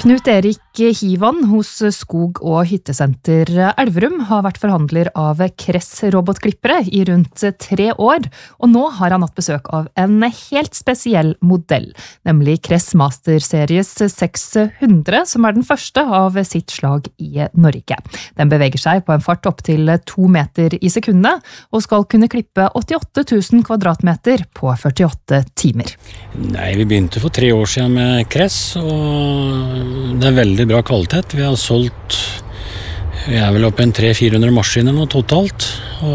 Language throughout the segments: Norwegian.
Knut Erik Hivan hos Skog- og Hyttesenter Elverum har vært forhandler av Kress robotklippere I rundt 3 år, og nå har han hatt besøk av en helt spesiell modell, nemlig Kress Master Series 600, som den første av sitt slag I Norge. Den beveger seg på en fart opp til 2 meter I sekundet, og skal kunne klippe 88 000 kvadratmeter på 48 timer. Nei, vi begynte for 3 år siden med Kress, og det veldig bra kvalitet. Vi har solgt, vi vel oppe en 300-400 maskiner nå totalt,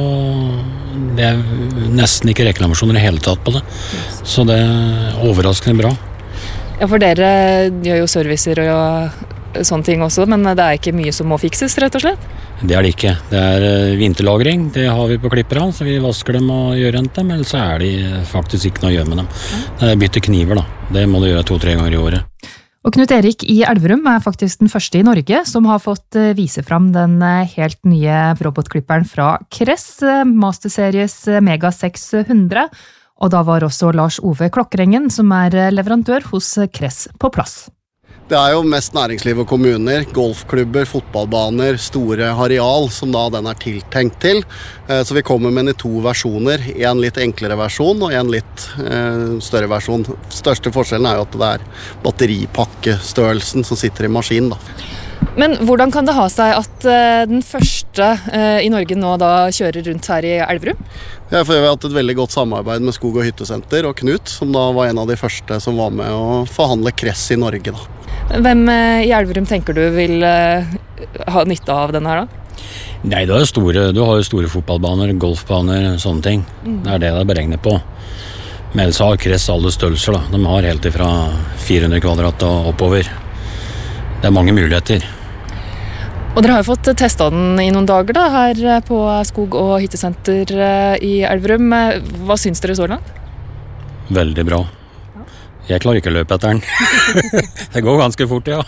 og det nesten ikke reklamasjoner I hele tatt på det. Så det overraskende bra. Ja, for dere gjør jo servicer og sånne ting også, men det ikke mye som må fikses, rett og slett? Det det ikke. Det vinterlagring, det har vi på klipperne, så vi vasker dem og gjør rent dem, eller så det faktisk ikke noe å gjøre med dem. Det bytte kniver da, det må du gjøre 2-3 ganger I året. Og Knut Erik I Elverum faktisk den første I Norge som har fått vise fram den helt nye robotklipperen fra Kress, Master Series Mega 600, og da var også Lars Ove Klokkerengen, som leverandør hos Kress, på plass. Det jo mest næringsliv og kommuner, golfklubber, fotballbaner, store areal som da den tiltenkt til. Så vi kommer med den I 2 versjoner, en litt enklere versjon og en litt større versjon. Største forskjellen jo at det batteripakkestørrelsen som sitter I maskinen da. Men hvordan kan det ha seg at den første I Norge nå da kjører rundt her I Elverum? Ja, for vi har hatt et veldig godt samarbeid med Skog- og Hyttesenter og Knut, som da var en av de første som var med å forhandle Kress I Norge da. Hvem I Elverum tenker du vil ha nytte av denne her da? Nei, du har jo store fotballbaner, golfbaner, sånne ting. Det det beregnet på. Men ellers har Kress alle størrelser da. De har helt ifra 400 kvadrat og oppover. Det mange muligheter. Og dere har jo fått testet den I noen dager da, her på Skog- og Hyttesenter I Elverum. Hva synes dere så langt? Veldig bra. Jeg klarer ikke å løpe etter den. Det går ganske fort, ja.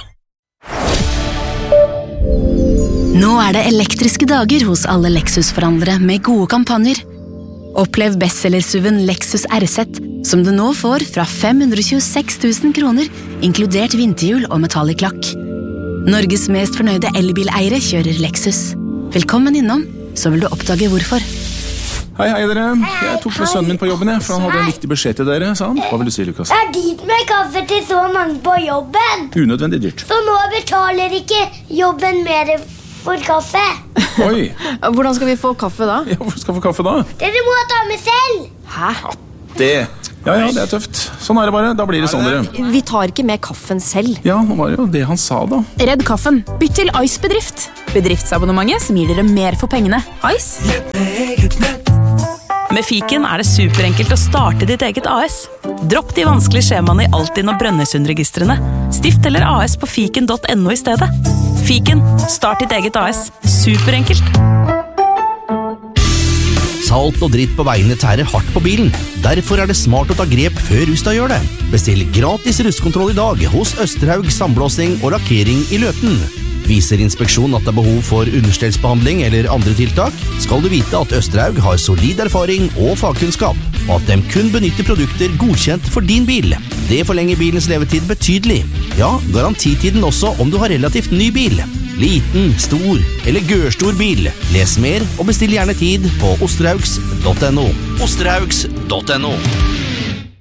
Nå det elektriske dager hos alle Lexus-forhandlere med gode kampanjer. Opplev bestsellersuven Lexus RZ, som du nå får fra 526 000 kroner, inkludert vinterhjul og metallic lakk. Norges mest fornøyde elbileiere kjører Lexus. Velkommen innom, så vil du oppdage hvorfor. Hei dere, jeg tok med sønnen min på jobben, for han hadde en viktig beskjed til dere, sa han. Hva vil du si, Lukas? Dyrt med kaffe til så mange på jobben. Unødvendig dyrt. Så nå betaler ikke jobben mer for kaffe. Oi. Hvordan skal vi få kaffe da? Ja, hvor skal vi få kaffe da? Dere må ta med selv. Hæ? Ja, det tøft. Sånn det bare, da blir det sånn dere. Vi tar ikke med kaffen selv. Ja, nå var det jo det han sa da. Redd kaffen. Bytt til Ice Bedrift. Bedriftsabonnementet som gir dere mer for pengene. Ice. Med Fiken det superenkelt å starte ditt eget AS. Dropp de vanskelige skjemaene I Altinn og Brønnøysundregistrene. Stift eller AS på fiken.no I stedet. Fiken, start ditt eget AS. Superenkelt. Salt og dritt på veiene tærer hardt på bilen. Derfor det smart å ta grep før Rustad gjør det. Bestill gratis rustkontroll I dag hos Østerhaug Sandblåsing og Lakkering I Løten. Viser inspeksjon at det behov for understellsbehandling eller andre tiltak, skal du vite at Østerhaug har solid erfaring og fagkunnskap, og at de kun benytter produkter godkjent for din bil. Det forlenger bilens levetid betydelig. Ja, garantitiden også om du har relativt ny bil. Liten, stor eller gørstor bil. Les mer og bestill gjerne tid på osterhaugs.no. Osterhaugs.no